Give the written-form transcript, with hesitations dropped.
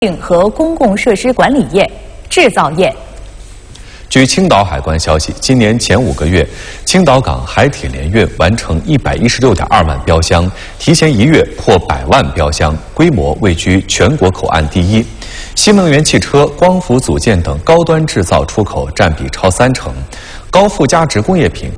和公共设施管理业、制造业。 据青岛海关消息，今年前5个月，青岛港海铁联运完成116.2万标箱，提前1月破100万标箱，规模位居全国口岸第一。新能源汽车、光伏组件等高端制造出口占比超30%，高附加值工业品